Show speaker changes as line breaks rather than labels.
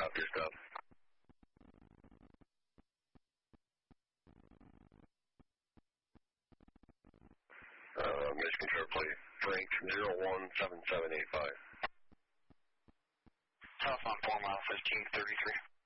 Drop your stuff. Mission control plate, Frank 017785.
Telephone 4 mile 1533.